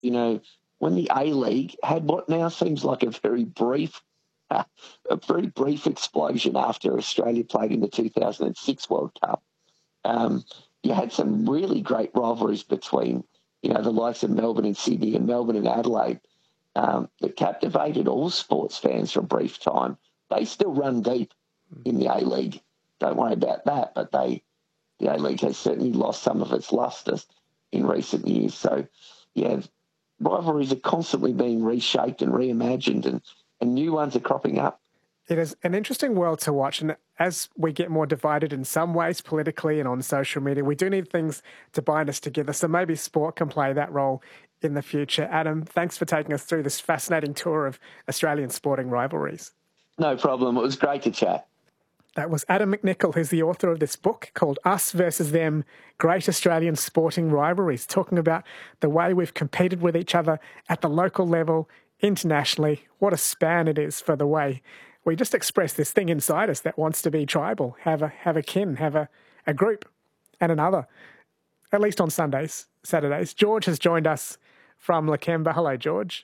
you know, when the A-League had what now seems like a very brief explosion after Australia played in the 2006 World Cup. You had some really great rivalries between, the likes of Melbourne and Sydney and Melbourne and Adelaide that captivated all sports fans for a brief time. They still run deep in the A-League. Don't worry about that, but the A-League has certainly lost some of its lustre in recent years. So, yeah, rivalries are constantly being reshaped and reimagined, and new ones are cropping up. It is an interesting world to watch, and as we get more divided in some ways politically and on social media, we do need things to bind us together, so maybe sport can play that role in the future. Adam, thanks for taking us through this fascinating tour of Australian sporting rivalries. No problem. It was great to chat. That was Adam McNichol, who's the author of this book called Us versus Them, Great Australian Sporting Rivalries, talking about the way we've competed with each other at the local level, internationally. What a span it is for the way we just express this thing inside us that wants to be tribal, have a kin, have a group and another, at least on Saturdays. George has joined us from Lakemba. Hello, George.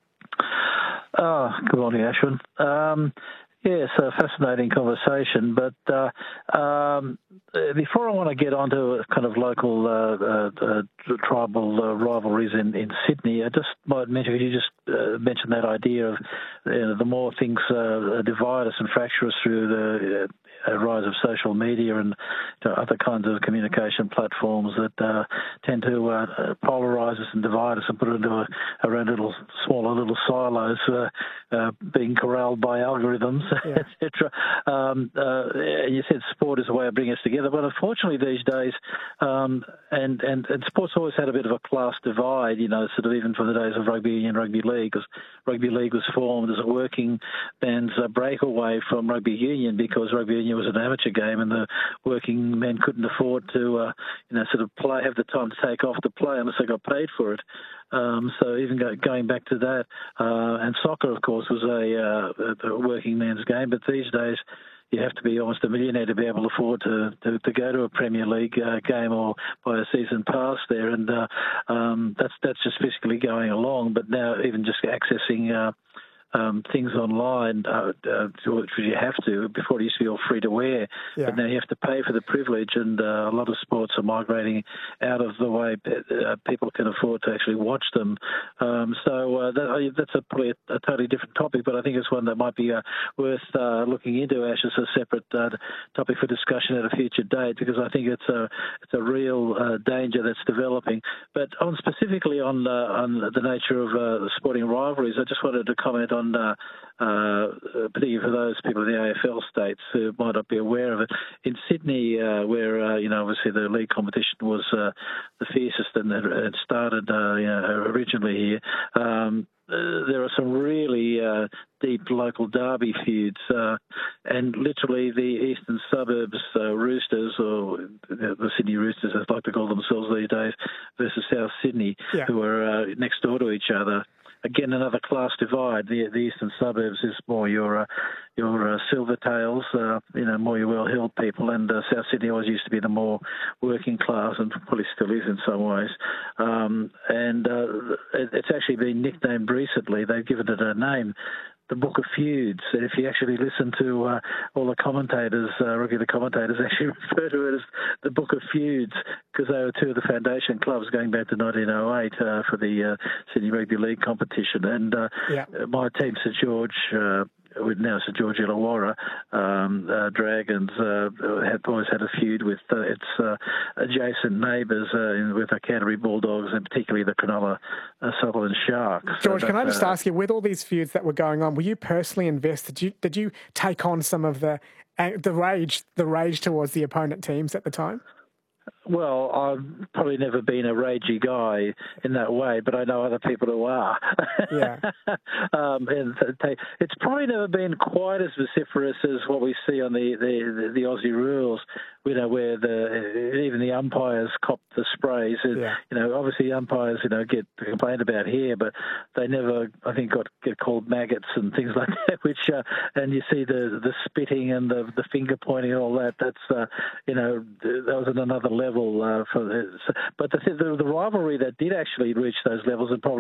Good morning, Ashwin. Yes, a fascinating conversation. But before I want to get onto kind of local tribal rivalries in Sydney, I just might mention, you just mentioned that idea of the more things divide us and fracture us through the rise of social media and other kinds of communication platforms that tend to polarize us and divide us and put it into our own smaller little silos, being corralled by algorithms, yeah. etc. You said sport is a way of bringing us together, but unfortunately these days, and sports always had a bit of a class divide, sort of even from the days of rugby union, rugby league, because rugby league was formed as a working man's breakaway from rugby union because rugby union was an amateur game and the working men couldn't afford to, sort of have the time to take off to play unless they got paid for it. So even going back to that, and soccer, of course, was a working man's game, but these days you have to be almost a millionaire to be able to afford to go to a Premier League game or buy a season pass there, and that's just physically going along. But now even just accessing things online, which you have to. Before it used to be all free to wear, yeah. But now you have to pay for the privilege, and a lot of sports are migrating out of the way people can afford to actually watch them. So that's probably a totally different topic, but I think it's one that might be worth looking into, Ash, as a separate topic for discussion at a future date, because I think it's a real danger that's developing. But specifically on the nature of sporting rivalries, I just wanted to comment on particularly for those people in the AFL states who might not be aware of it. In Sydney, where obviously the league competition was the fiercest and it started originally here, there are some really deep local derby feuds, and literally the eastern suburbs Roosters, or the Sydney Roosters as they like to call themselves these days, versus South Sydney, yeah. Who are next door to each other. Again, another class divide. The eastern suburbs is more your Silvertails, more your well-heeled people, and South Sydney always used to be the more working class, and probably still is in some ways. It's actually been nicknamed recently. They've given it a name, the Book of Feuds. And if you actually listen to all the commentators, regular commentators actually refer to it as the Book of Feuds, because they were two of the foundation clubs going back to 1908 for the Sydney Rugby League competition. And my team, St George, now St George Illawarra, Dragons, have always had a feud with its adjacent neighbours, with the Canterbury Bulldogs and particularly the Cronulla Sutherland Sharks. George, can I just ask you, with all these feuds that were going on, were you personally invested? Did you take on some of the rage towards the opponent teams at the time? Well, I've probably never been a ragey guy in that way, but I know other people who are. Yeah. And it's probably never been quite as vociferous as what we see on the Aussie rules, where even the umpires cop the sprays. Yeah. Obviously the umpires, get complained about here, but they never, I think, get called maggots and things like that. Which and you see the spitting and the finger pointing and all that. That's that was at another level for this. But the rivalry that did actually reach those levels and probably